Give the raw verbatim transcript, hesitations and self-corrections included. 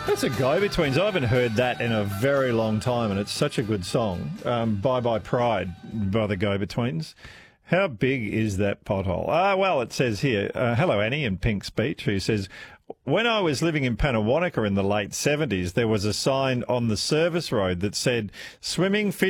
That's a Go-Betweens. I haven't heard that in a very long time, and it's such a good song. Um, Bye Bye Pride by the Go-Betweens. How big is that pothole? Ah, well, it says here, uh, hello, Annie in Pink Speech, who says, when I was living in Pannawonica in the late seventies, there was a sign on the service road that said, swimming,